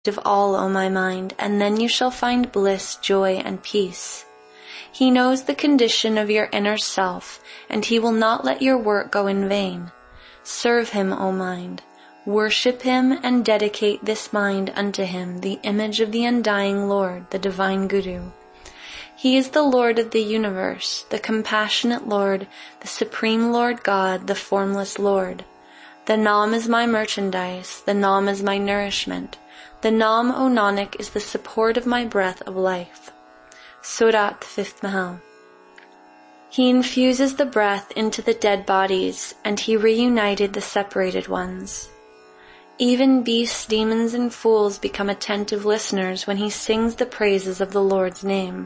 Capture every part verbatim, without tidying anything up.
of all, O my mind, and then you shall find bliss, joy, and peace. He knows the condition of your inner self, and he will not let your work go in vain. Serve him, O mind. Worship him and dedicate this mind unto him, the image of the undying Lord, the divine Guru. He is the Lord of the universe, the compassionate Lord, the supreme Lord God, the formless Lord. The Nam is my merchandise, the Nam is my nourishment. The Nam, O Nanak, is the support of my breath of life. Surat, fifth Mahal. He infuses the breath into the dead bodies, and he reunited the separated ones. Even beasts, demons, and fools become attentive listeners when he sings the praises of the Lord's name.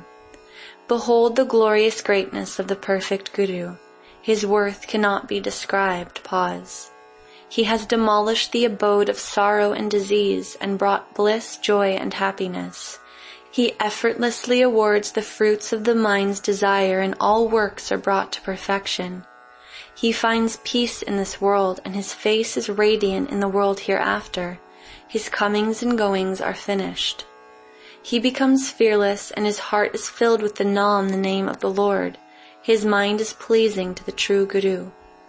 Behold the glorious greatness of the perfect Guru. His worth cannot be described. Pause. He has demolished the abode of sorrow and disease and brought bliss, joy, and happiness. He effortlessly awards the fruits of the mind's desire, and all works are brought to perfection. He finds peace in this world, and his face is radiant in the world hereafter. His comings and goings are finished. He becomes fearless, and his heart is filled with the Nam, the name of the Lord. His mind is pleasing to the true Guru.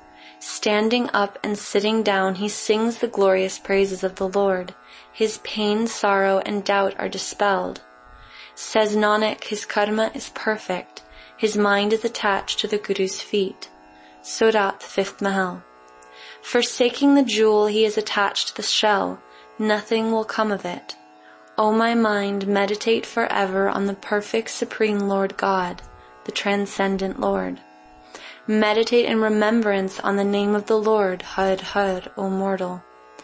Standing up and sitting down, he sings the glorious praises of the Lord. His pain, sorrow, and doubt are dispelled. Says Nanak, his karma is perfect. His mind is attached to the Guru's feet. Surat, fifth Mahal. Forsaking the jewel, he is attached to the shell. Nothing will come of it. O my mind, meditate forever on the perfect Supreme Lord God, the Transcendent Lord. Meditate in remembrance on the name of the Lord, Har Har, O mortal.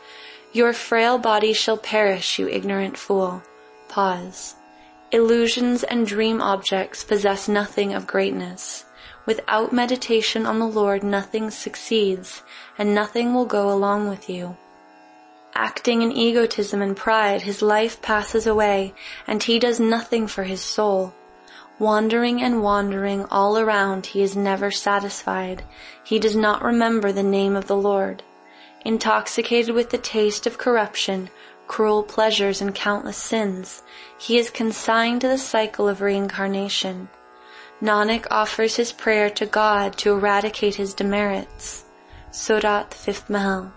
Your frail body shall perish, you ignorant fool. Pause. Illusions and dream objects possess nothing of greatness. Without meditation on the Lord, nothing succeeds, and nothing will go along with you. Acting in egotism and pride, his life passes away, and he does nothing for his soul. Wandering and wandering all around, he is never satisfied. He does not remember the name of the Lord. Intoxicated with the taste of corruption, cruel pleasures, and countless sins, he is consigned to the cycle of reincarnation. Nanak offers his prayer to God to eradicate his demerits. Surat, fifth Mahal.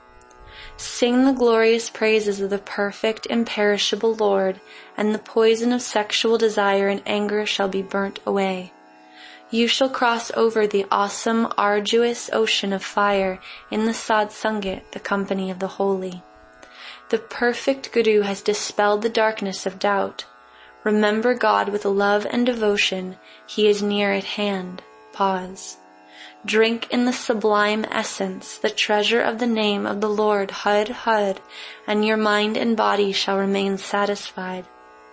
Sing the glorious praises of the perfect, imperishable Lord, and the poison of sexual desire and anger shall be burnt away. You shall cross over the awesome, arduous ocean of fire in the Sad Sangat, the company of the holy. The perfect Guru has dispelled the darkness of doubt. Remember God with love and devotion. He is near at hand. Pause. Drink in the sublime essence, the treasure of the name of the Lord, Har Har, and your mind and body shall remain satisfied.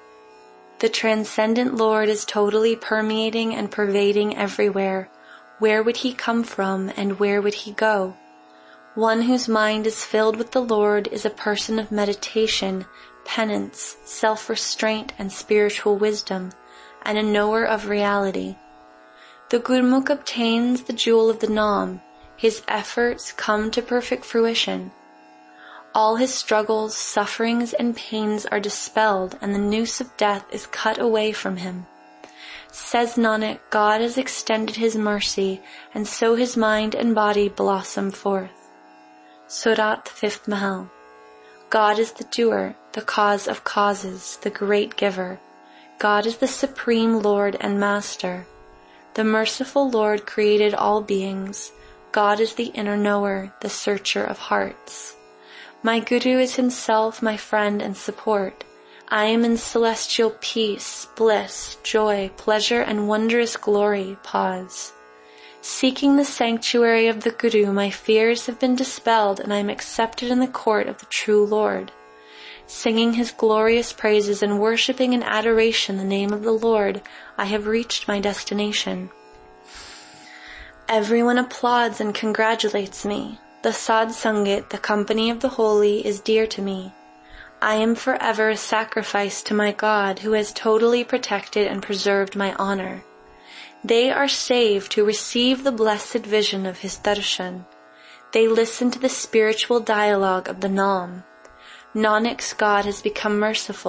The Transcendent Lord is totally permeating and pervading everywhere. Where would he come from, and where would he go? One whose mind is filled with the Lord is a person of meditation, penance, self-restraint, and spiritual wisdom, and a knower of reality. The Gurmukh obtains the jewel of the Nam. His efforts come to perfect fruition. All his struggles, sufferings, and pains are dispelled, and the noose of death is cut away from him. Says Nanak, God has extended his mercy, and so his mind and body blossom forth. Surat, fifth Mahal. God is the doer, the cause of causes, the great giver. God is the supreme Lord and Master. The merciful Lord created all beings. God is the inner knower, the searcher of hearts. My Guru is himself my friend and support. I am in celestial peace, bliss, joy, pleasure, and wondrous glory. Pause. Seeking the sanctuary of the Guru, my fears have been dispelled, and I am accepted in the court of the true Lord. Singing his glorious praises and worshipping in adoration the name of the Lord, I have reached my destination. Everyone applauds and congratulates me. The Sad Sangat, the company of the holy, is dear to me. I am forever a sacrifice to my God, who has totally protected and preserved my honor. They are saved who receive the blessed vision of his darshan. They listen to the spiritual dialogue of the Nam. Nanak's God has become merciful